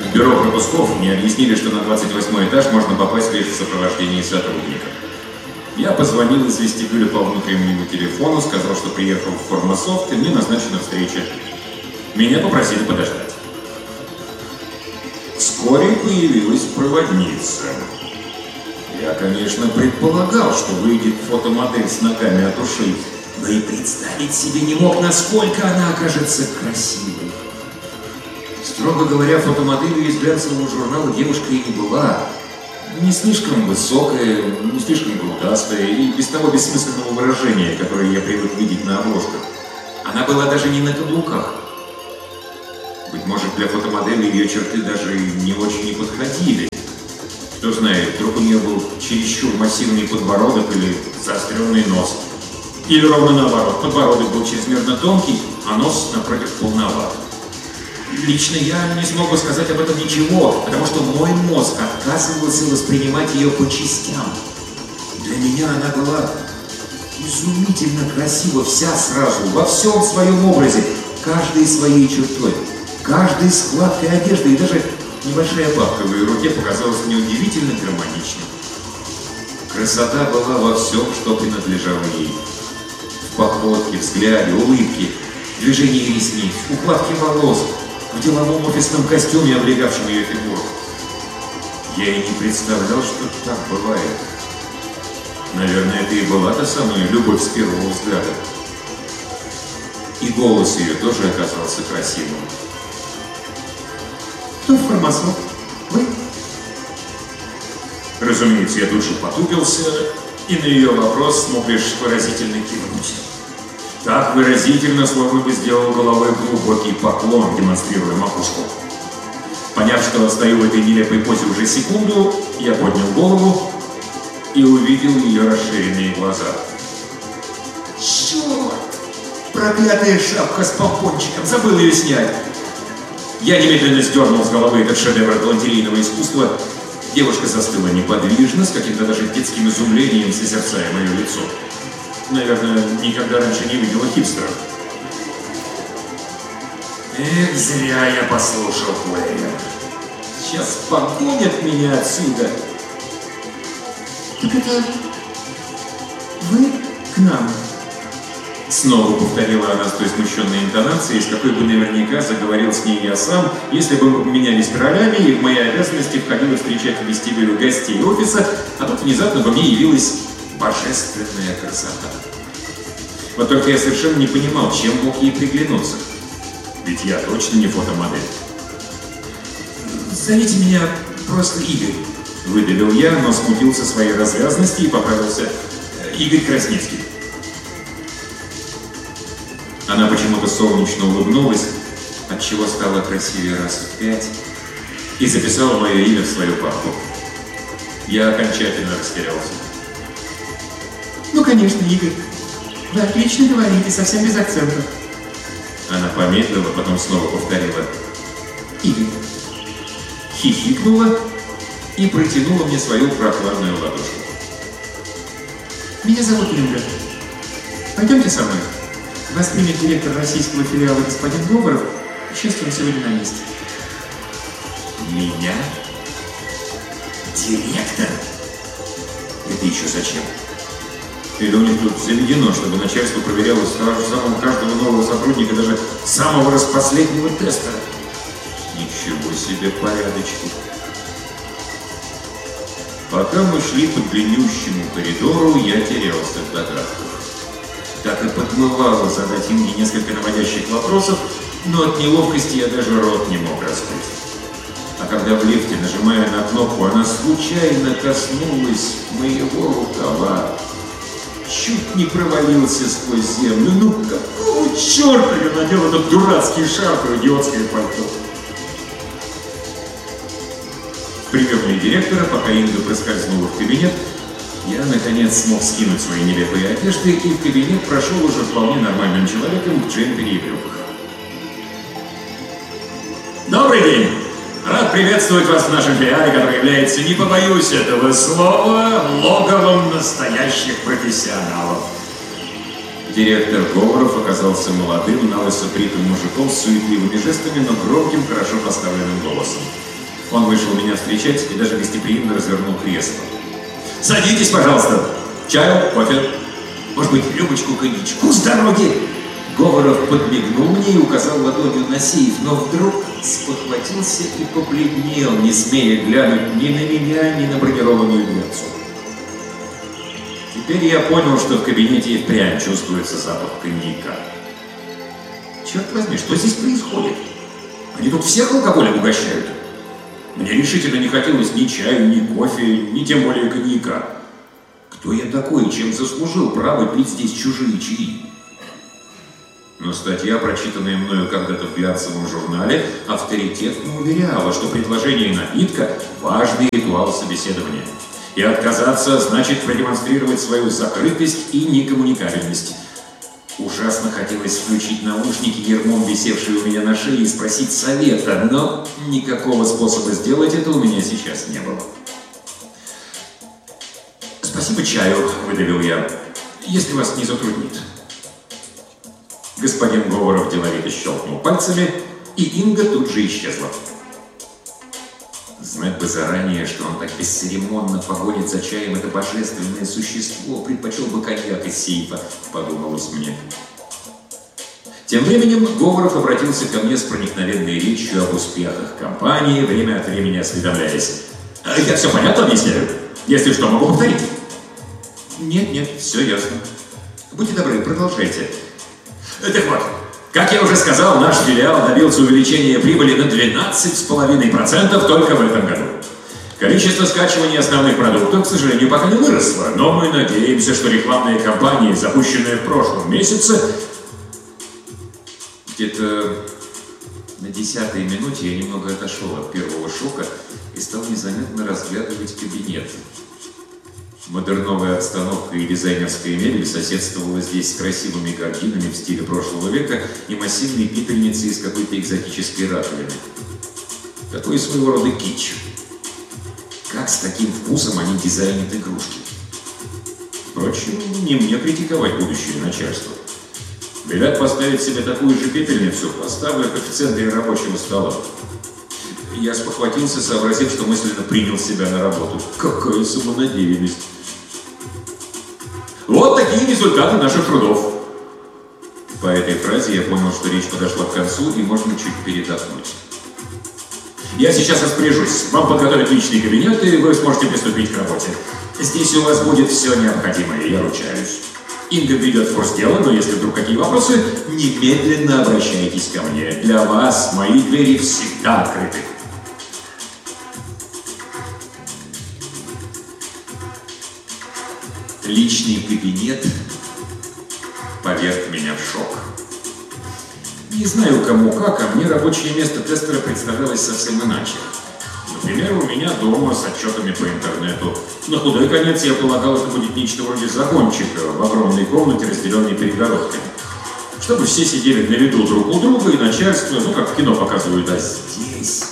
В бюро пропусков мне объяснили, что на 28-й этаж можно попасть лишь в сопровождении сотрудника. Я позвонил из вестибюля по внутреннему телефону, сказал, что приехал в Формасофт, и мне назначена встреча. Меня попросили подождать. Вскоре появилась проводница. Я, конечно, предполагал, что выйдет фотомодель с ногами от ушей, но и представить себе не мог, насколько она окажется красивой. Строго говоря, фотомоделью из глянцевого журнала девушка и не была. Не слишком высокая, не слишком грудастая и без того бессмысленного выражения, которое я привык видеть на обложках. Она была даже не на каблуках. Быть может, для фотомодели ее черты даже не очень и подходили. Кто знает, вдруг у нее был чересчур массивный подбородок или заостренный нос. Или ровно наоборот, подбородок был чрезмерно тонкий, а нос, напротив, полноват. Лично я не смог бы сказать об этом ничего, потому что мой мозг отказывался воспринимать ее по частям. Для меня она была изумительно красива вся сразу, во всем своем образе, каждой своей чертой, каждой складкой одежды, и даже небольшая бабка в ее руке показалась мне удивительно гармоничной. Красота была во всем, что принадлежало ей. В походке, взгляде, улыбке, движении ресниц, укладке волос, в деловом офисном костюме, облегавшем ее фигуру. Я и не представлял, что так бывает. Наверное, это и была та самая любовь с первого взгляда. И голос ее тоже оказался красивым. Кто в Формасофт? Вы? Разумеется, я тут же потупился и на ее вопрос смог лишь выразительно кивнуть. Так выразительно, словно бы сделал головой глубокий поклон, демонстрируя макушку. Поняв, что стою в этой нелепой позе уже секунду, я поднял голову и увидел ее расширенные глаза. Черт! Проклятая шапка с помпончиком! Забыл ее снять! Я немедленно сдернул с головы этот шедевр галантерейного искусства. Девушка застыла неподвижно, с каким-то даже детским изумлением, созерцая мое лицо. Наверное, никогда раньше не видела хипстеров. Эх, зря я послушал Плея. Сейчас погонят меня отсюда. Так это вы к нам? Снова повторила она с той смущенной интонацией, с какой бы наверняка заговорил с ней я сам, если бы мы поменялись ролями, и в мои обязанности входило встречать в вестибюле гостей офиса, а тут внезапно во мне явилась божественная красота. Вот только я совершенно не понимал, чем мог ей приглянуться. Ведь я точно не фотомодель. «Зовите меня просто Игорь», — выдавил я, но смутился своей развязности и поправился. «Игорь Красницкий». Она почему-то солнечно улыбнулась, отчего стала красивее раз в 5, и записала мое имя в свою папку. Я окончательно растерялся. Ну, конечно, Игорь. Вы отлично говорите, совсем без акцента. Она помедлила, потом снова повторила. Игорь. Хихикнула и протянула мне свою прохладную ладошку. Меня зовут Линда. Пойдемте со мной. Вас примет директор российского филиала господин Говоров. К счастью, он сегодня на месте. Меня? Директор? Это еще зачем? Или у них тут заведено, чтобы начальство проверяло сразу каждого нового сотрудника, даже самого распоследнего тестера? Ничего себе порядочки. Пока мы шли по длиннющему коридору, я терялся в догадках. Так и подмывало задать Инге несколько наводящих вопросов, но от неловкости я даже рот не мог раскрыть. А когда в лифте, нажимая на кнопку, она случайно коснулась моего рукава, чуть не провалился сквозь землю. Ну какого черта я надел этот дурацкий шарф и идиотское пальто? В приемной директора, пока Инга проскользнула в кабинет, я, наконец, смог скинуть свои нелепые одежды и в кабинет прошел уже вполне нормальным человеком в джемпере и брюках. Добрый день! Рад приветствовать вас в нашем филиале, который является, не побоюсь этого слова, логовом настоящих профессионалов. Директор Говоров оказался молодым, налысо бритым мужиком с суетливыми жестами, но громким, хорошо поставленным голосом. Он вышел меня встречать и даже гостеприимно развернул кресло. «Садитесь, пожалуйста! Чаю, кофе, может быть, рюмочку коньячку с дороги!» Говоров подмигнул мне и указал ладонью на сейф, но вдруг спохватился и побледнел, не смея глянуть ни на меня, ни на бронированную дверцу. Теперь я понял, что в кабинете и впрямь чувствуется запах коньяка. Черт возьми, что здесь происходит? Они тут всех алкоголем угощают. Мне решительно не хотелось ни чаю, ни кофе, ни тем более коньяка. Кто я такой, чем заслужил право пить здесь чужие чаи? Но статья, прочитанная мною когда-то в глянцевом журнале, авторитетно уверяла, что предложение напитка – важный ритуал собеседования. И отказаться значит продемонстрировать свою закрытость и некоммуникабельность. Ужасно хотелось включить наушники, ермом висевшие у меня на шее, и спросить совета, но никакого способа сделать это у меня сейчас не было. «Спасибо чаю», – выдавил я, – «если вас не затруднит». Господин Говоров деловито щелкнул пальцами, и Инга тут же исчезла. Знать бы заранее, что он так бесцеремонно погонит за чаем это божественное существо, предпочел бы коньяк из сейфа, подумалось мне. Тем временем Говоров обратился ко мне с проникновенной речью об успехах компании, время от времени осведомляясь. «Я все понятно объясняю? Если что, могу повторить?» «Нет, все ясно. Будьте добры, продолжайте». Так вот, как я уже сказал, наш филиал добился увеличения прибыли на 12,5% только в этом году. Количество скачиваний основных продуктов, к сожалению, пока не выросло, но мы надеемся, что рекламные кампании, запущенные в прошлом месяце, где-то на 10-й минуте я немного отошел от первого шока и стал незаметно разглядывать кабинет. Модерновая обстановка и дизайнерская мебель соседствовала здесь с красивыми гардинами в стиле прошлого века и массивной пепельницей из какой-то экзотической раковины. Такой своего рода кич. Как с таким вкусом они дизайнят игрушки? Впрочем, не мне критиковать будущее начальство. Велят поставить себе такую же пепельницу, поставлю в центре рабочего стола. Я спохватился, сообразив, что мысленно принял себя на работу. Какая самонадеянность! Вот такие результаты наших трудов. По этой фразе я понял, что речь подошла к концу и можно чуть передохнуть. Я сейчас распоряжусь. Вам подготовят личный кабинет, и вы сможете приступить к работе. Здесь у вас будет все необходимое, я ручаюсь. Инга ведет в курс дела, но если вдруг какие вопросы, немедленно обращайтесь ко мне. Для вас мои двери всегда открыты. Личный кабинет поверг меня в шок. Не знаю кому как, а мне рабочее место тестера представлялось совсем иначе. Например, у меня дома с отчетами по интернету. На худой конец я полагал, это будет нечто вроде загончика в огромной комнате, разделенной перегородками. Чтобы все сидели на виду друг у друга и начальство, как в кино показывают, а здесь...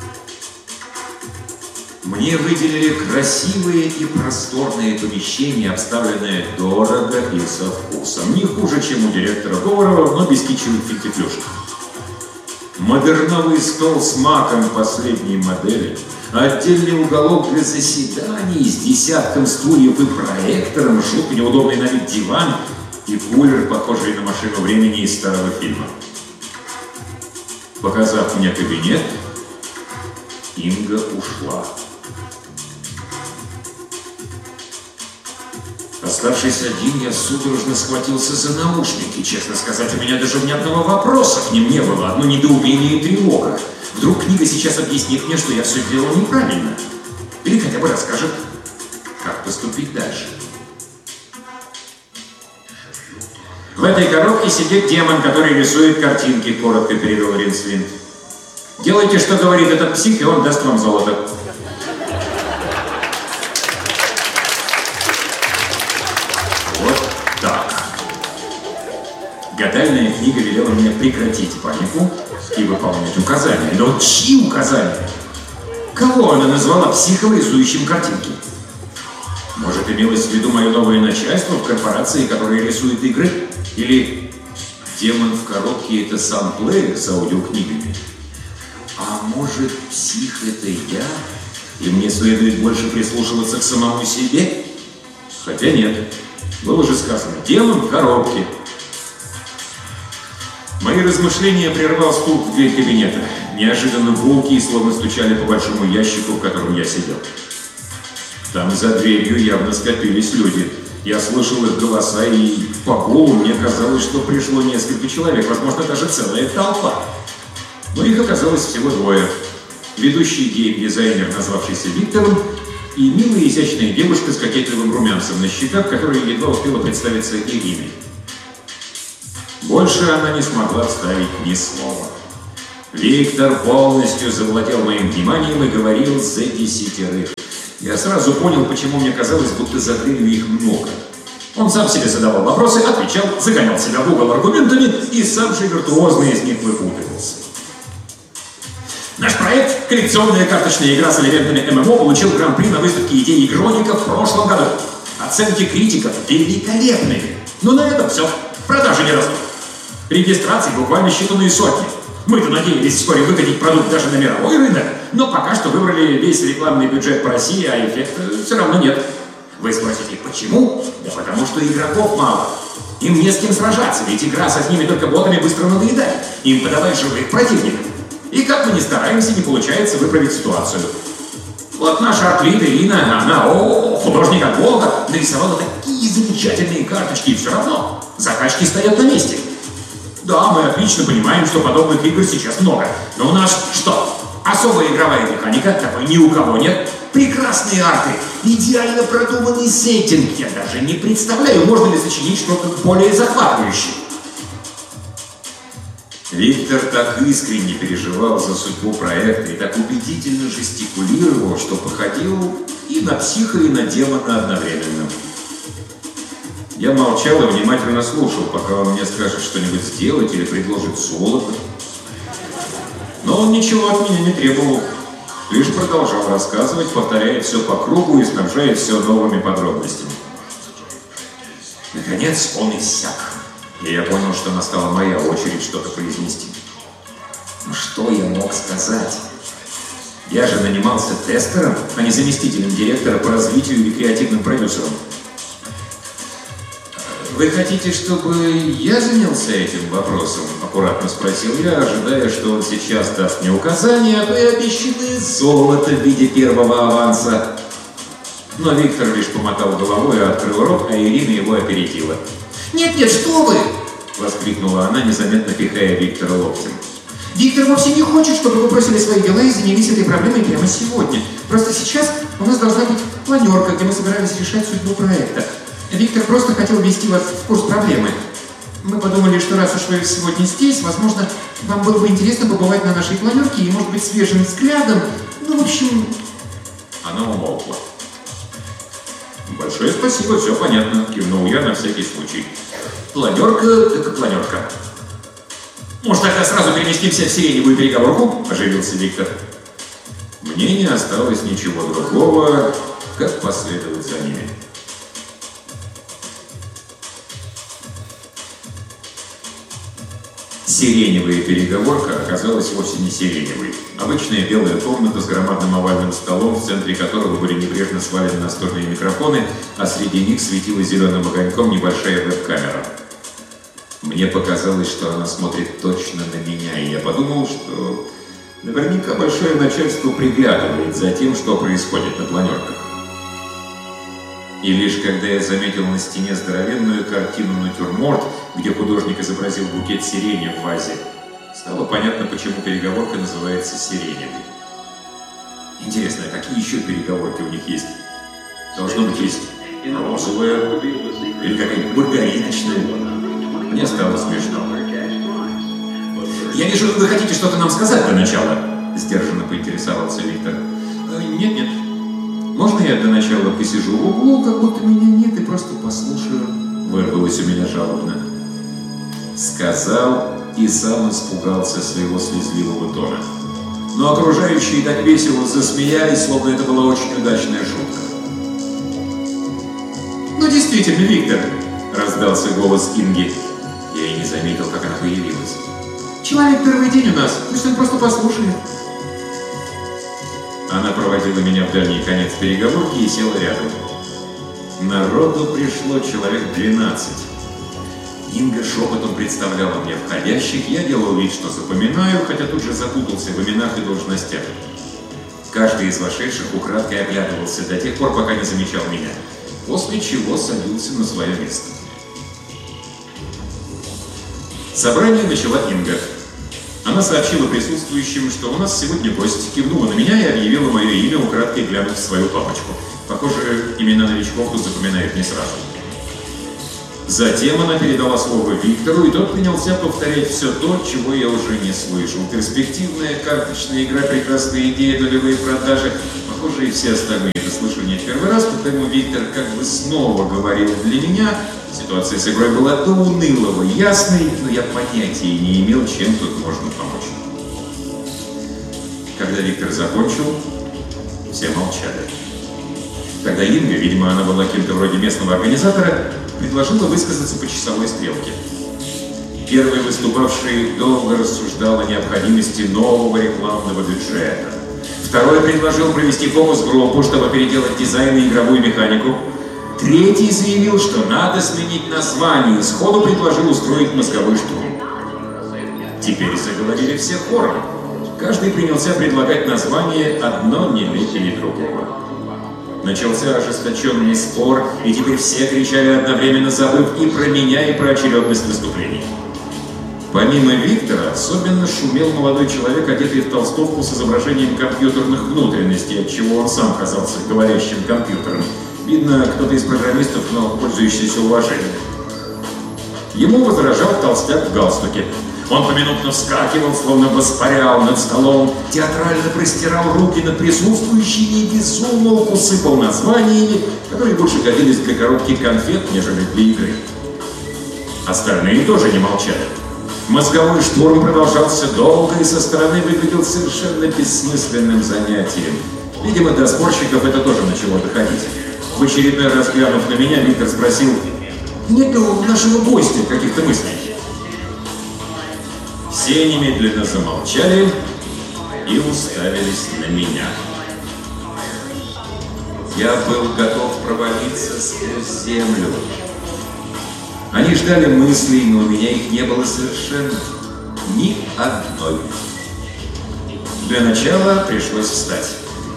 Мне выделили красивые и просторные помещения, обставленные дорого и со вкусом. Не хуже, чем у директора Говорова, но без кичевых финтифлюшек. Модерновый стол с маком последней модели, отдельный уголок для заседаний с десятком стульев и проектором, жутко неудобный на вид диван и кулер, похожий на машину времени из старого фильма. Показав мне кабинет, Инга ушла. Оставшись один, я судорожно схватился за наушники. Честно сказать, у меня даже внятного вопроса к ним не было. Одно недоумение и тревога. Вдруг книга сейчас объяснит мне, что я все делал неправильно. Или хотя бы расскажет, как поступить дальше. В этой коробке сидит демон, который рисует картинки, коротко перевел Ринсвинд. Делайте, что говорит этот псих, и он даст вам золото. Гадальная книга велела мне прекратить панику и выполнять указания. Но чьи указания? Кого она назвала психом, рисующим картинки? Может, имелось в виду мое новое начальство в корпорации, которая рисует игры? Или демон в коробке — это сам плеер с аудиокнигами? А А может, псих — это я? И мне следует больше прислушиваться к самому себе? Хотя нет. Было же сказано: демон в коробке. Мои размышления прервал стук в дверь кабинета. Неожиданно гулкие, словно стучали по большому ящику, в котором я сидел. Там за дверью явно скопились люди. Я слышал их голоса, и по гулу мне казалось, что пришло несколько человек, возможно, даже целая толпа. Но их оказалось всего двое. Ведущий гейм-дизайнер, назвавшийся Виктором, и милая изящная девушка с кокетливым румянцем на щеках, которая едва успела представиться Ириной. Больше она не смогла вставить ни слова. Виктор полностью завладел моим вниманием и говорил за 10. Я сразу понял, почему мне казалось, будто за дверью их много. Он сам себе задавал вопросы, отвечал, загонял себя в угол аргументами и сам же виртуозно из них выпутывался. Наш проект «Коллекционная карточная игра с элементами ММО» получил гран-при на выставке идей Игроника в прошлом году. Оценки критиков великолепные. Но на этом все. Продажи не растут. Регистраций буквально считанные сотни. Мы-то надеялись вскоре выкатить продукт даже на мировой рынок, но пока что выбрали весь рекламный бюджет по России, а эффекта все равно нет. Вы спросите, почему? Да потому что игроков мало. Им не с кем сражаться, ведь игра с одними только ботами быстро надоедает. Им подавай живых противников. И как мы ни стараемся, не получается выправить ситуацию. Вот наша арт-лид Ирина, она, художник от Бога, нарисовала такие замечательные карточки, и все равно заказчики стоят на месте. Да, мы отлично понимаем, что подобных игр сейчас много. Но у нас что? Особая игровая механика, такой ни у кого нет. Прекрасные арты, идеально продуманный сеттинг. Я даже не представляю, можно ли сочинить что-то более захватывающее. Виктор так искренне переживал за судьбу проекта и так убедительно жестикулировал, что походил и на психа, и на демона одновременно. Я молчал и внимательно слушал, пока он мне скажет что-нибудь сделать или предложит золото. Но он ничего от меня не требовал, лишь продолжал рассказывать, повторяя все по кругу и снабжая все новыми подробностями. Наконец он иссяк, и я понял, что настала моя очередь что-то произнести. Но что я мог сказать? Я же нанимался тестером, а не заместителем директора по развитию или креативным продюсером. «Вы хотите, чтобы я занялся этим вопросом?» – аккуратно спросил я, ожидая, что он сейчас даст мне указания, а то и обещанное золото в виде первого аванса. Но Виктор лишь помотал головой и открыл рот, а Ирина его опередила. «Нет-нет, что вы!» – воскликнула она, незаметно пихая Виктора локтем. «Виктор вовсе не хочет, чтобы вы бросили свои дела и занялись этой проблемой прямо сегодня. Просто сейчас у нас должна быть планерка, где мы собирались решать судьбу проекта. Виктор просто хотел ввести вас в курс проблемы. Мы подумали, что раз уж вы сегодня здесь, возможно, вам было бы интересно побывать на нашей планерке и, может быть, свежим взглядом. Ну, в общем...» Она умолкла. «Большое спасибо, все понятно», — кивнул я на всякий случай. «Планерка, так и планерка». «Может, тогда сразу переместимся в сиреневую переговорку?» — оживился Виктор. Мне не осталось ничего другого, как последовать за ними. Сиреневая переговорка оказалась вовсе не сиреневой. Обычная белая комната с громадным овальным столом, в центре которого были небрежно свалены настольные микрофоны, а среди них светила зеленым огоньком небольшая веб-камера. Мне показалось, что она смотрит точно на меня, и я подумал, что наверняка большое начальство приглядывает за тем, что происходит на планерках. И лишь когда я заметил на стене здоровенную картину-натюрморт, где художник изобразил букет сирени в вазе, стало понятно, почему переговорка называется сиреневой. Интересно, а какие еще переговорки у них есть? Должно быть, есть розовая или какая-нибудь маргариночная. Мне стало смешно. «Я вижу, вы хотите что-то нам сказать для начала?» — сдержанно поинтересовался Виктор. «Нет-нет. Можно я для начала посижу в углу, как будто меня нет, и просто послушаю?» — вырвалось у меня жалобно. Сказал и сам испугался своего слезливого тона. Но окружающие так весело засмеялись, словно это была очень удачная шутка. «Ну действительно, Виктор!» — раздался голос Инги. Я и не заметил, как она появилась. «Человек первый день у нас, пусть он просто послушает». Она проводила меня в дальний конец переговорки и села рядом. Народу пришло человек 12. Инга шепотом представляла мне входящих, я делал вид, что запоминаю, хотя тут же запутался в именах и должностях. Каждый из вошедших украдкой оглядывался до тех пор, пока не замечал меня, после чего садился на свое место. Собрание начала Инга. Она сообщила присутствующим, что у нас сегодня гость, кивнула на меня и объявила мое имя, украдкой глянув в свою папочку. Похоже, имена новичков тут запоминают не сразу. Затем она передала слово Виктору, и тот принялся повторять все то, чего я уже не слышал. Перспективная карточная игра, прекрасная идея, нулевые продажи. Похоже, и все остальные это слышали не в первый раз, потому Виктор как бы снова говорил для меня. Ситуация с игрой была до унылого ясной, но я понятия не имел, чем тут можно помочь. Когда Виктор закончил, все молчали. Тогда Инга, видимо, она была кем-то вроде местного организатора, предложила высказаться по часовой стрелке. Первый выступавший долго рассуждал о необходимости нового рекламного бюджета. Второй предложил провести фокус-группу, чтобы переделать дизайн и игровую механику. Третий заявил, что надо сменить название, и сходу предложил устроить мозговой штурм. Теперь заговорили все хором. Каждый принялся предлагать название одно нелепее другого. Начался ожесточенный спор, и теперь все кричали одновременно, забыв и про меня, и про очередность выступлений. Помимо Виктора, особенно шумел молодой человек, одетый в толстовку с изображением компьютерных внутренностей, отчего он сам казался говорящим компьютером. Видно, кто-то из программистов, но пользующийся уважением. Ему возражал толстяк в галстуке. Он поминутно вскакивал, словно воспарял над столом, театрально простирал руки над присутствующими и без умолку сыпал названиями, которые больше годились для коробки конфет, нежели для игры. Остальные тоже не молчали. Мозговой штурм продолжался долго и со стороны выглядел совершенно бессмысленным занятием. Видимо, до спорщиков это тоже начало доходить. В очередной раз глянув на меня, Виктор спросил: «Нет ли у нашего гостя каких-то мыслей?» Все немедленно замолчали и уставились на меня. Я был готов провалиться сквозь землю. Они ждали мыслей, но у меня их не было совершенно. Ни одной. Для начала пришлось встать.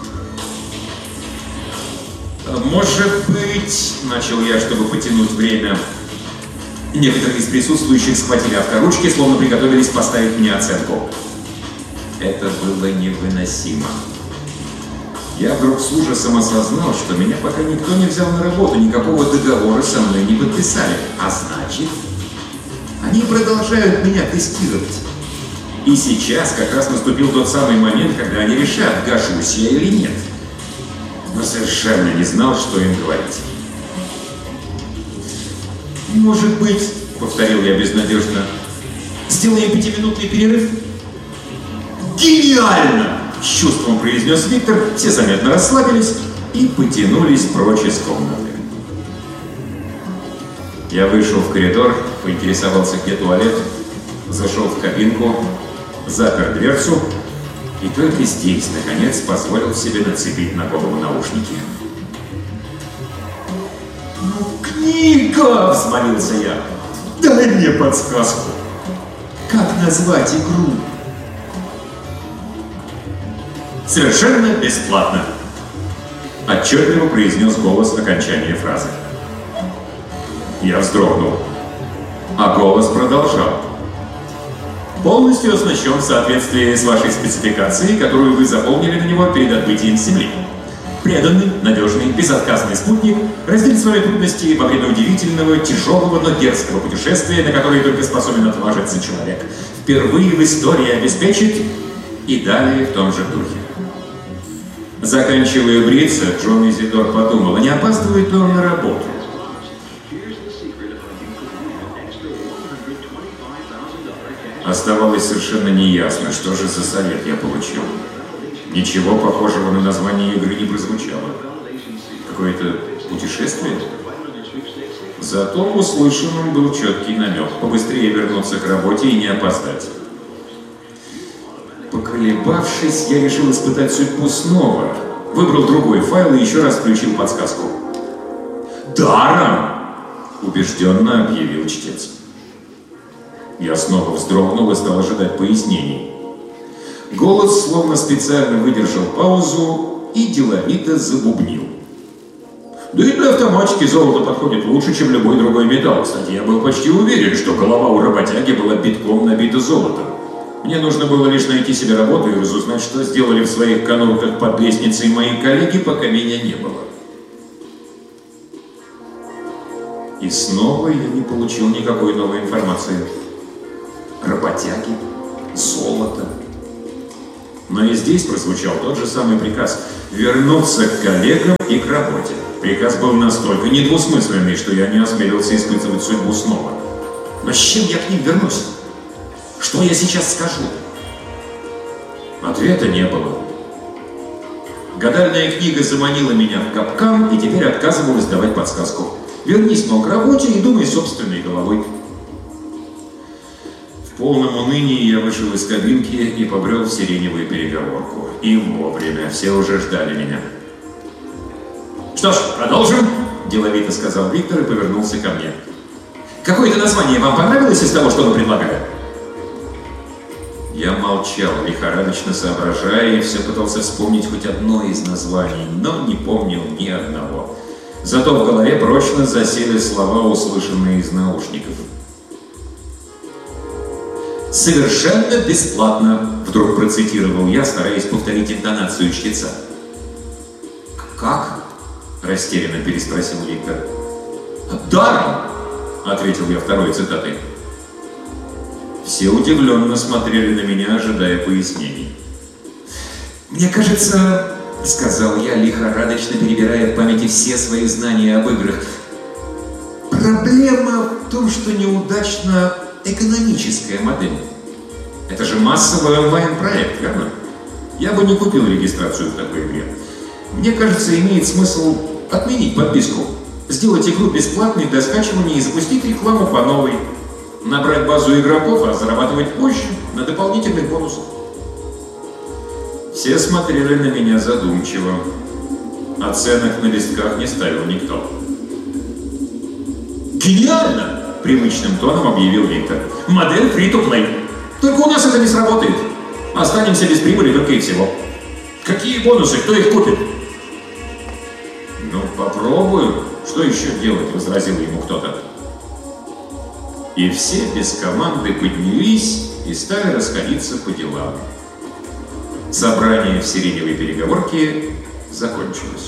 «Может быть, — начал я, чтобы потянуть время, — некоторые из присутствующих схватили авторучки, словно приготовились поставить мне оценку. Это было невыносимо. Я вдруг с ужасом осознал, что меня пока никто не взял на работу, никакого договора со мной не подписали. А значит, они продолжают меня тестировать. И сейчас как раз наступил тот самый момент, когда они решат, гашусь я или нет. Но совершенно не знал, что им говорить. «Может быть, — повторил я безнадежно, — сделаем 5-минутный перерыв?» «Гениально!» — с чувством произнес Виктор, все заметно расслабились и потянулись прочь из комнаты. Я вышел в коридор, поинтересовался, где туалет, зашел в кабинку, запер дверцу и только здесь, наконец, позволил себе нацепить на голову наушники. «Ну, книга!» — взмолился я. «Дай мне подсказку! Как назвать игру?» «Совершенно бесплатно!» — отчетливо произнес голос окончания фразы. Я вздрогнул, а голос продолжал. «Полностью оснащен в соответствии с вашей спецификацией, которую вы заполнили на него перед отбытием с Земли. Преданный, надежный, безотказный спутник разделит с вами трудности во время удивительного, тяжелого, но дерзкого путешествия, на которое только способен отважиться человек. Впервые в истории обеспечит...» И далее в том же духе. Заканчивая бриться, Джон Изидор подумал, а не опаздывает ли он на работу. Оставалось совершенно неясно, что же за совет я получил. Ничего похожего на название игры не прозвучало. Какое-то путешествие? Зато в услышанном был четкий намек. Побыстрее вернуться к работе и не опоздать. Пока Поколебавшись, я решил испытать судьбу снова. Выбрал другой файл и еще раз включил подсказку. «Даром!» — убежденно объявил чтец. Я снова вздрогнул и стал ожидать пояснений. Голос словно специально выдержал паузу и деловито забубнил. Да и для автоматики золото подходит лучше, чем любой другой металл. Кстати, я был почти уверен, что голова у работяги была битком набита золотом. Мне нужно было лишь найти себе работу и разузнать, что сделали в своих конурках под лестницей мои коллеги, пока меня не было. И снова я не получил никакой новой информации. Работяги, золото. Но и здесь прозвучал тот же самый приказ – вернуться к коллегам и к работе. Приказ был настолько недвусмысленный, что я не осмелился испытывать судьбу снова. Но с чем я к ним вернусь? Что я сейчас скажу? Ответа не было. Гадальная книга заманила меня в капкан и теперь отказывалась давать подсказку. Вернись, мол, к работе и думай собственной головой. В полном унынии я вышел из кабинки и побрел в сиреневую переговорку. И вовремя, все уже ждали меня. «Что ж, продолжим», – деловито сказал Виктор и повернулся ко мне. «Какое-то название вам понравилось из того, что вы предлагали?» Я молчал, лихорадочно соображая, и все пытался вспомнить хоть одно из названий, но не помнил ни одного. Зато в голове прочно засели слова, услышанные из наушников. «Совершенно бесплатно», — вдруг процитировал я, стараясь повторить интонацию чтеца. «Как?» — растерянно переспросил Виктор. «Даром», — ответил я второй цитатой. Все удивленно смотрели на меня, ожидая пояснений. «Мне кажется, — сказал я, лихорадочно перебирая в памяти все свои знания об играх, — проблема в том, что неудачна экономическая модель. Это же массовый онлайн-проект, верно? Я бы не купил регистрацию в такой игре. Мне кажется, имеет смысл отменить подписку, сделать игру бесплатной для скачивания и запустить рекламу по новой. Набрать базу игроков, а зарабатывать позже на дополнительных бонусах». Все смотрели на меня задумчиво. Оценок на листках не ставил никто. «Гениально!» — привычным тоном объявил Виктор. «Модель free-to-play. Только у нас это не сработает. Останемся без прибыли только и всего. Какие бонусы? Кто их купит?» «Ну, попробую. Что еще делать?» — возразил ему кто-то. И все без команды поднялись и стали расходиться по делам. Собрание в сиреневой переговорке закончилось.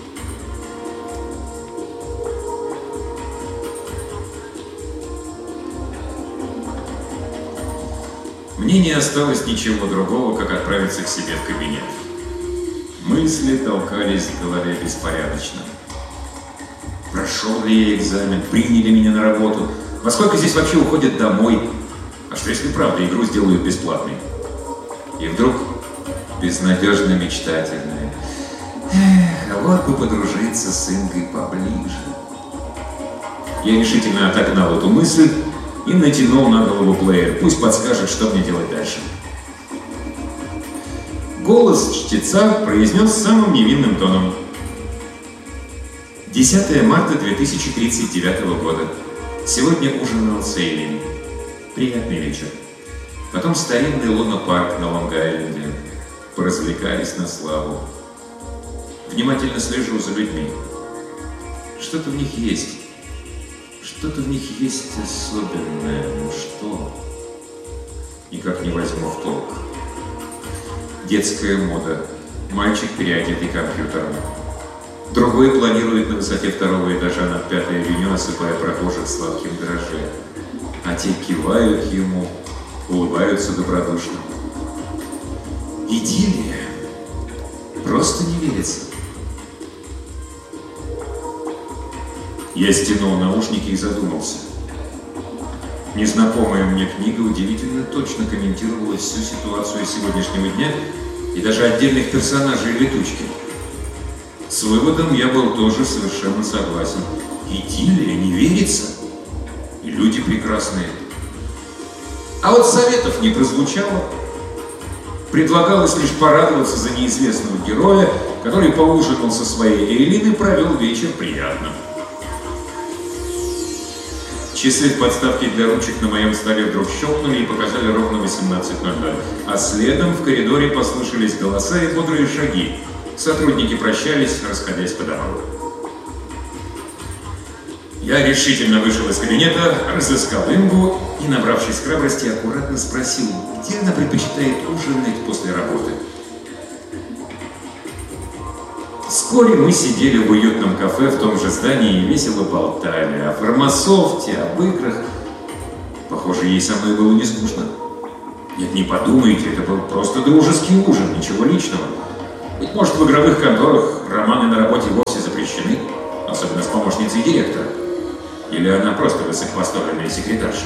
Мне не осталось ничего другого, как отправиться к себе в кабинет. Мысли толкались в голове беспорядочно. Прошел ли я экзамен? Приняли меня на работу? Во сколько здесь вообще уходят домой? А что если правда игру сделают бесплатной? И вдруг безнадежно мечтательная. Вот бы подружиться с Ингой поближе. Я решительно отогнал эту мысль и натянул на голову плеер. Пусть подскажет, что мне делать дальше. Голос чтеца произнес самым невинным тоном. 10 марта 2039 года. Сегодня ужинал Сейлин. Приятный вечер. Потом старинный лунопарк на Лонг-Айленде. Поразвлекались на славу. Внимательно слежу за людьми. Что-то в них есть. Что-то в них есть особенное. Ну что? Никак не возьму в толк. Детская мода. Мальчик, переодетый компьютером. Другой планирует на высоте 2-го этажа над 5-й авеню, осыпая прохожих сладким дрожжем. А те кивают ему, улыбаются добродушно. Идиллия. Просто не верится. Я стянул наушники и задумался. Незнакомая мне книга удивительно точно комментировала всю ситуацию сегодняшнего дня и даже отдельных персонажей летучки. С выводом я был тоже совершенно согласен. Идиллия не верится. И люди прекрасные. А вот советов не прозвучало. Предлагалось лишь порадоваться за неизвестного героя, который поужинал со своей Эйлин и провел вечер приятно. Часы в подставке для ручек на моем столе вдруг щелкнули и показали ровно 18:00, а следом в коридоре послышались голоса и бодрые шаги. Сотрудники прощались, расходясь по домам. Я решительно вышел из кабинета, разыскал Ингу и, набравшись храбрости, аккуратно спросил, где она предпочитает ужинать после работы. Вскоре мы сидели в уютном кафе в том же здании и весело болтали о фармасофте, об играх. Похоже, ей со мной было не скучно. Нет, не подумайте, это был просто дружеский ужин, ничего личного. Быть может, в игровых конторах романы на работе вовсе запрещены, особенно с помощницей директора. Или она просто высокопоставленная секретарша.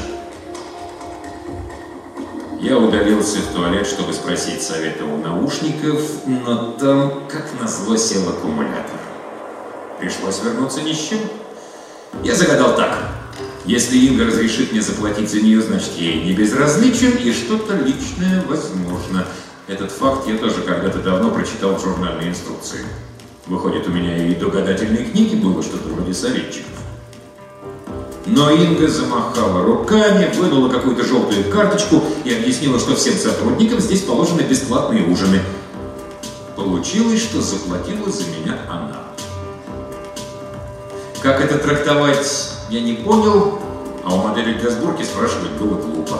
Я удалился в туалет, чтобы спросить совета у наушников, но там, как назло, сел аккумулятор. Пришлось вернуться ни с чем. Я загадал так. Если Инга разрешит мне заплатить за нее, значит, ей не безразличен и что-то личное возможно. Этот факт я тоже когда-то давно прочитал в журнальной инструкции. Выходит, у меня и до гадательной книги было что-то вроде советчиков. Но Инга замахала руками, вынула какую-то желтую карточку и объяснила, что всем сотрудникам здесь положены бесплатные ужины. Получилось, что заплатила за меня она. Как это трактовать, я не понял, а у модели для сборки спрашивать было глупо.